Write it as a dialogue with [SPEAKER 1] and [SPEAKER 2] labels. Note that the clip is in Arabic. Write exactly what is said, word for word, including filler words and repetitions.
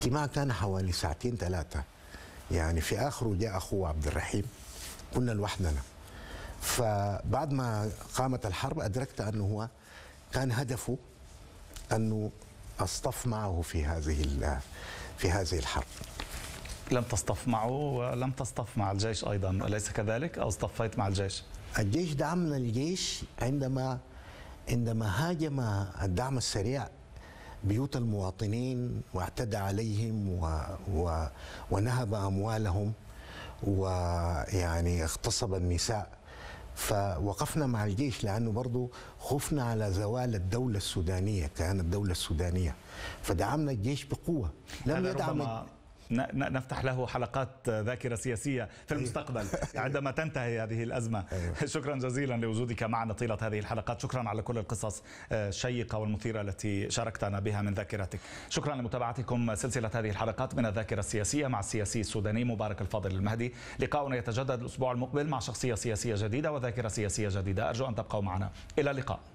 [SPEAKER 1] الاجتماع كان حوالي ساعتين ثلاثة، يعني في آخره جاء أخوه عبد الرحيم، كنا لوحدنا. فبعد ما قامت الحرب أدركت أنه هو كان هدفه أنه أصطف معه في هذه في هذه الحرب.
[SPEAKER 2] لم تصطف معه ولم تصطف مع الجيش أيضا، أليس كذلك؟ أو اصطفيت مع الجيش؟
[SPEAKER 1] الجيش دعمنا الجيش عندما عندما هاجم الدعم السريع بيوت المواطنين واعتدى عليهم و و ونهب أموالهم ويعني اغتصب النساء. فوقفنا مع الجيش لأنه برضو خفنا على زوال الدولة السودانية، كانت الدولة السودانية، فدعمنا الجيش بقوة.
[SPEAKER 2] لم يدعم نفتح له حلقات ذاكرة سياسية في المستقبل عندما تنتهي هذه الأزمة. شكرا جزيلا لوجودك معنا طيلة هذه الحلقات، شكرا على كل القصص الشيقة والمثيرة التي شاركتنا بها من ذاكرتك. شكرا لمتابعتكم سلسلة هذه الحلقات من الذاكرة السياسية مع السياسي السوداني مبارك الفاضل المهدي. لقاؤنا يتجدد الأسبوع المقبل مع شخصية سياسية جديدة وذاكرة سياسية جديدة. أرجو أن تبقوا معنا. إلى اللقاء.